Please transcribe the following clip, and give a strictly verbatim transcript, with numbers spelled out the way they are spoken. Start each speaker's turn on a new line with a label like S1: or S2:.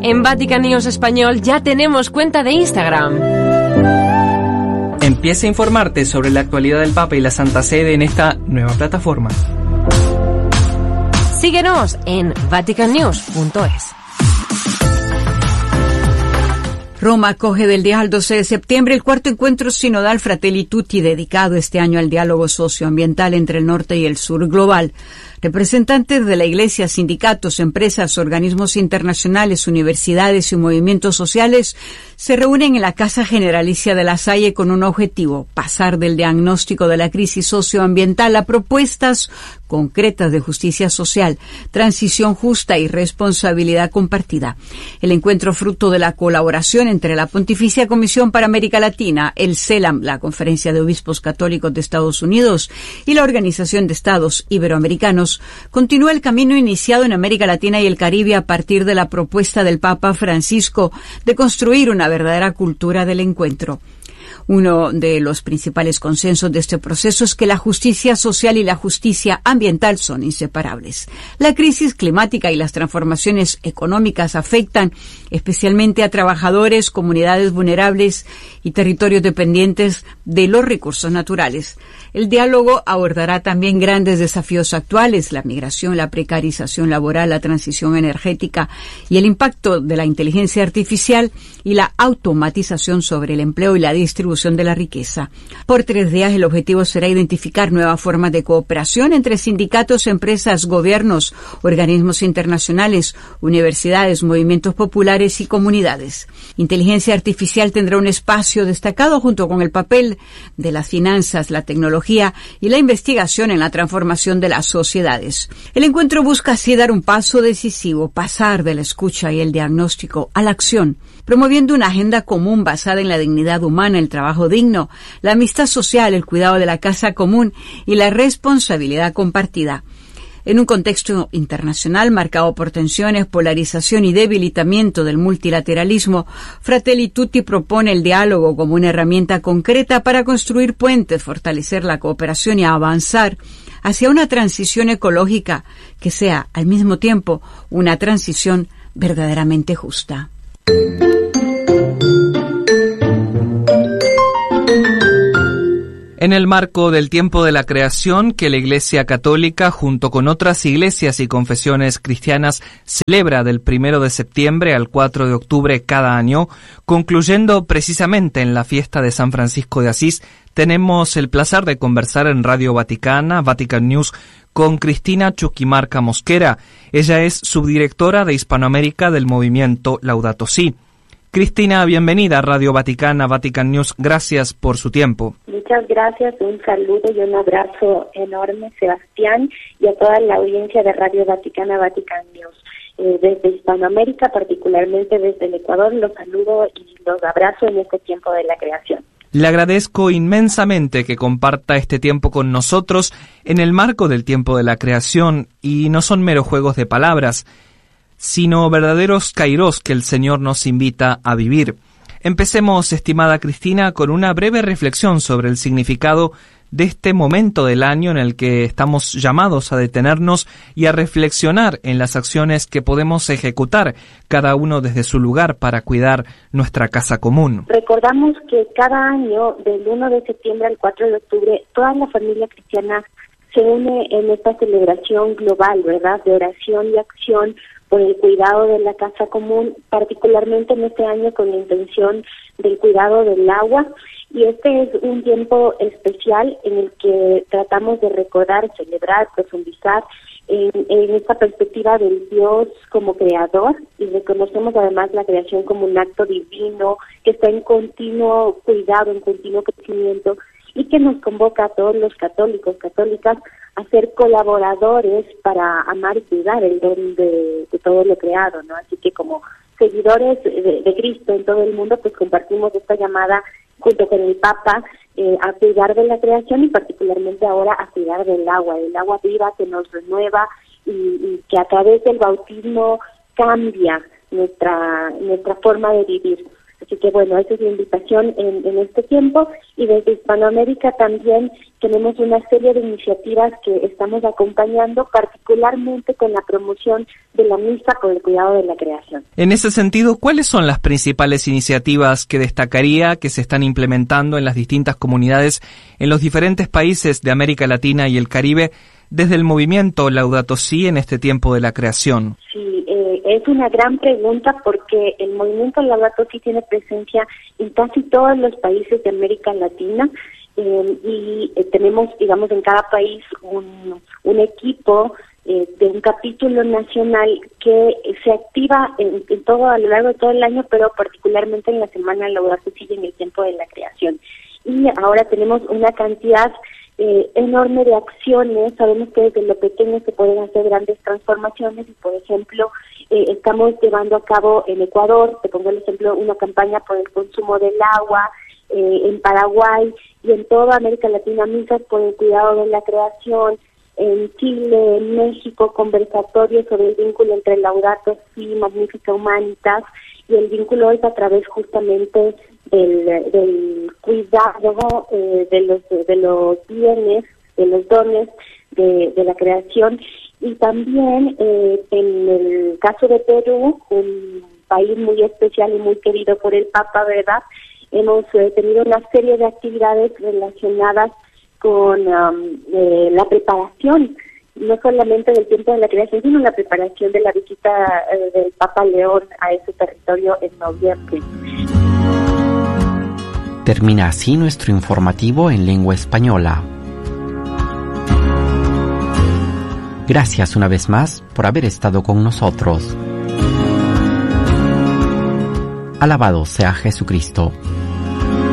S1: En Vatican News Español ya tenemos cuenta de Instagram.
S2: Empieza a informarte sobre la actualidad del Papa y la Santa Sede en esta nueva plataforma.
S1: Síguenos en vatican news punto es.
S3: Roma acoge del diez al doce de septiembre el cuarto encuentro sinodal Fratelli Tutti, dedicado este año al diálogo socioambiental entre el norte y el sur global. Representantes de la Iglesia, sindicatos, empresas, organismos internacionales, universidades y movimientos sociales se reúnen en la Casa Generalicia de La Salle con un objetivo: pasar del diagnóstico de la crisis socioambiental a propuestas concretas de justicia social, transición justa y responsabilidad compartida. El encuentro, fruto de la colaboración entre la Pontificia Comisión para América Latina, el CELAM, la Conferencia de Obispos Católicos de Estados Unidos, y la Organización de Estados Iberoamericanos, continúa el camino iniciado en América Latina y el Caribe a partir de la propuesta del Papa Francisco de construir una verdadera cultura del encuentro. Uno de los principales consensos de este proceso es que la justicia social y la justicia ambiental son inseparables. La crisis climática y las transformaciones económicas afectan especialmente a trabajadores, comunidades vulnerables y territorios dependientes de los recursos naturales. El diálogo abordará también grandes desafíos actuales: la migración, la precarización laboral, la transición energética y el impacto de la inteligencia artificial y la automatización sobre el empleo y la distribución de la riqueza. Por tres días el objetivo será identificar nuevas formas de cooperación entre sindicatos, empresas, gobiernos, organismos internacionales, universidades, movimientos populares y comunidades. Inteligencia artificial tendrá un espacio destacado junto con el papel de las finanzas, la tecnología y la investigación en la transformación de las sociedades. El encuentro busca así dar un paso decisivo, pasar de la escucha y el diagnóstico a la acción, promoviendo una agenda común basada en la dignidad humana, el trabajo digno, la amistad social, el cuidado de la casa común y la responsabilidad compartida. En un contexto internacional marcado por tensiones, polarización y debilitamiento del multilateralismo, Fratelli Tutti propone el diálogo como una herramienta concreta para construir puentes, fortalecer la cooperación y avanzar hacia una transición ecológica que sea, al mismo tiempo, una transición verdaderamente justa.
S2: En el marco del tiempo de la creación que la Iglesia Católica, junto con otras iglesias y confesiones cristianas, celebra del primero de septiembre al cuatro de octubre cada año, concluyendo precisamente en la fiesta de San Francisco de Asís, tenemos el placer de conversar en Radio Vaticana, Vatican News, con Cristina Chuquimarca Mosquera. Ella es subdirectora de Hispanoamérica del movimiento Laudato Si. Cristina, bienvenida a Radio Vaticana, Vatican News. Gracias por su tiempo.
S4: Muchas gracias, un saludo y un abrazo enorme, Sebastián, y a toda la audiencia de Radio Vaticana, Vatican News. Eh, desde Hispanoamérica, particularmente desde el Ecuador, los saludo y los abrazo en este tiempo de la creación.
S2: Le agradezco inmensamente que comparta este tiempo con nosotros en el marco del tiempo de la creación, y no son meros juegos de palabras, sino verdaderos kairos que el Señor nos invita a vivir. Empecemos, estimada Cristina, con una breve reflexión sobre el significado de este momento del año en el que estamos llamados a detenernos y a reflexionar en las acciones que podemos ejecutar, cada uno desde su lugar, para cuidar nuestra casa común.
S4: Recordamos que cada año, del uno de septiembre al cuatro de octubre, toda la familia cristiana se une en esta celebración global, ¿verdad?, de oración y acción por el cuidado de la casa común, particularmente en este año con la intención del cuidado del agua. Y este es un tiempo especial en el que tratamos de recordar, celebrar, profundizar en, en esta perspectiva del Dios como creador, y reconocemos además la creación como un acto divino que está en continuo cuidado, en continuo crecimiento, y que nos convoca a todos los católicos, católicas, a ser colaboradores para amar y cuidar el don de, de todo lo creado, ¿no? Así que como seguidores de, de Cristo en todo el mundo, pues compartimos esta llamada junto con el Papa eh, a cuidar de la creación, y particularmente ahora a cuidar del agua, del agua viva que nos renueva y, y que a través del bautismo cambia nuestra nuestra forma de vivir. Así que bueno, esa es la invitación en, en este tiempo. Y desde Hispanoamérica también tenemos una serie de iniciativas que estamos acompañando, particularmente con la promoción de la misa por el cuidado de la creación.
S2: En ese sentido, ¿cuáles son las principales iniciativas que destacaría que se están implementando en las distintas comunidades en los diferentes países de América Latina y el Caribe desde el movimiento Laudato Si en este tiempo de la creación?
S4: Sí, eh, es una gran pregunta porque el movimiento Laudato Si tiene presencia en casi todos los países de América Latina eh, y eh, tenemos, digamos, en cada país un, un equipo eh, de un capítulo nacional que se activa en, en todo a lo largo de todo el año, pero particularmente en la semana Laudato Si y en el tiempo de la creación. Y ahora tenemos una cantidad Eh, enorme de acciones. Sabemos que desde lo pequeño se pueden hacer grandes transformaciones y, por ejemplo, eh, estamos llevando a cabo en Ecuador, te pongo el ejemplo, una campaña por el consumo del agua, eh, en Paraguay y en toda América Latina, misas por el cuidado de la creación, en Chile, en México, conversatorios sobre el vínculo entre Laudato Si, Magnificat Humanitas, y el vínculo es a través justamente del, del cuidado eh, de los de los bienes, de los dones de, de la creación. Y también eh, en el caso de Perú, un país muy especial y muy querido por el Papa, ¿verdad? Hemos eh, tenido una serie de actividades relacionadas con um, eh, la preparación, no solamente del tiempo de la creación, sino la preparación de la visita eh, del Papa León a ese territorio en noviembre.
S5: Termina así nuestro informativo en lengua española. Gracias una vez más por haber estado con nosotros. Alabado sea Jesucristo.